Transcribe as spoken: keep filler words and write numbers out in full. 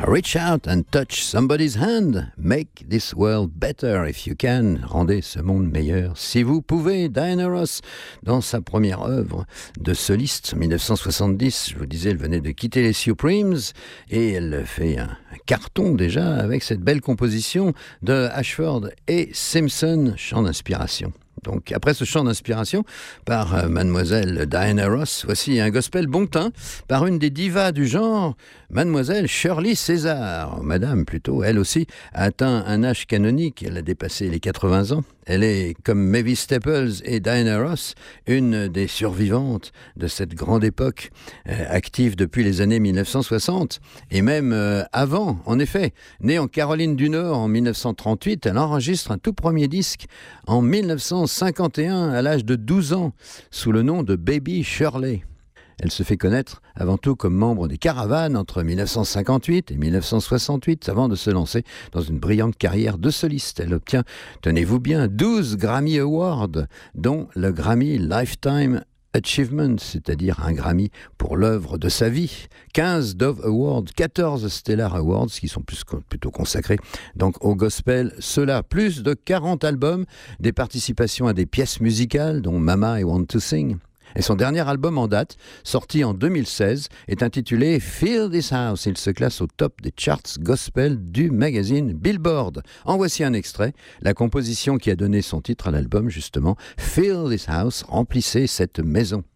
Reach out and touch somebody's hand. Make this world better if you can. Rendez ce monde meilleur si vous pouvez. Diana Ross, dans sa première œuvre de soliste en dix-neuf cent soixante-dix, je vous disais, elle venait de quitter les Supremes et elle fait un, un carton déjà avec cette belle composition de Ashford et Simpson, chant d'inspiration. Donc, après ce chant d'inspiration par euh, mademoiselle Diana Ross, voici un gospel bon teint par une des divas du genre, mademoiselle Shirley César. Madame, plutôt, elle aussi, a atteint un âge canonique, elle a dépassé les quatre-vingts ans. Elle est, comme Mavis Staples et Diana Ross, une des survivantes de cette grande époque, euh, active depuis les années dix-neuf cent soixante, et même euh, avant, en effet. Née en Caroline du Nord en dix-neuf cent trente-huit, elle enregistre un tout premier disque en dix-neuf cent cinquante et un, à l'âge de douze ans, sous le nom de Baby Shirley. Elle se fait connaître avant tout comme membre des Caravanes entre dix-neuf cent cinquante-huit et dix-neuf cent soixante-huit, avant de se lancer dans une brillante carrière de soliste. Elle obtient, tenez-vous bien, douze Grammy Awards, dont le Grammy Lifetime Achievement, c'est-à-dire un Grammy pour l'œuvre de sa vie, quinze Dove Awards, quatorze Stellar Awards, qui sont plus, plutôt consacrés donc au gospel, cela, plus de quarante albums, des participations à des pièces musicales, dont Mama I Want to Sing. Et son dernier album en date, sorti en deux mille seize, est intitulé Fill This House. Il se classe au top des charts gospel du magazine Billboard. En voici un extrait, la composition qui a donné son titre à l'album, justement, Fill This House, remplissez cette maison.